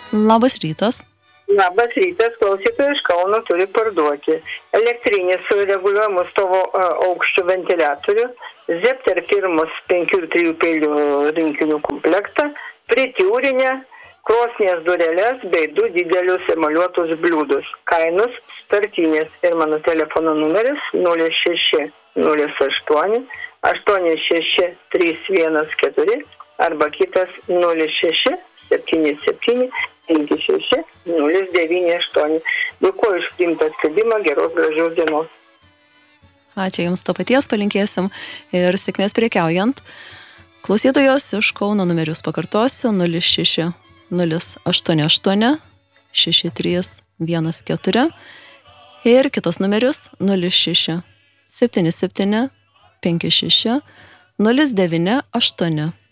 Labas rytas. Labas rytas, klausytojai iš Kauno turi parduoti elektrinį su reguliuojamu stovo aukščiu ventiliatorių, Zepter pirmus 5 ir 3 peilių rinkinių komplektą, pritiūrinę, krosnies dureles bei 2 didelius emaliuotus bliūdus. Kainos startinės ir mano telefono numeris 06 08 86 314 arba kitas 06 77 56 098. Dėkuoju už priimtą skelbimą, geros gražios dienos. Ačiū Jums to paties, palinkėsim ir sėkmės prekiaujant. Klausytojos iš Kauno numerius pakartosiu 06 088 6314 ir kitas numerius 06 77 56 098.